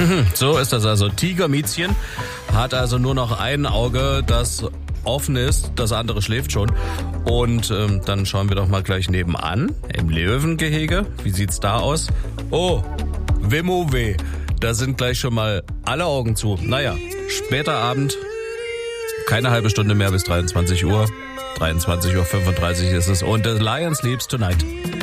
So ist das also. Tigermiezchen hat also nur noch ein Auge, das offen ist, das andere schläft schon. Und dann schauen wir doch mal gleich nebenan, im Löwengehege. Wie sieht's da aus? Oh, Wimmo-Weh. Da sind gleich schon mal alle Augen zu. Naja, später Abend, keine halbe Stunde mehr bis 23 Uhr. 23:35 Uhr ist es. Und The Lion Sleeps Tonight.